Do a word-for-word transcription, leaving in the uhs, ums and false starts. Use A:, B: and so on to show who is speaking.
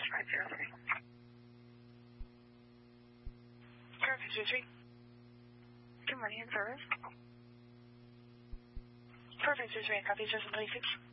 A: dash five zero three. Traffic two three. Good morning, in service. Perfect two three, copy, just twenty-six.